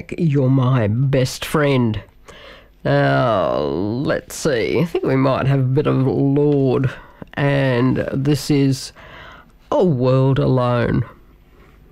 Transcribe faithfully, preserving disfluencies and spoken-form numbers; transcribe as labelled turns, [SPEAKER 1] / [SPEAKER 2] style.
[SPEAKER 1] track, You're My Best Friend. Now, let's see. I think we might have a bit of Lorde. And this is A World Alone.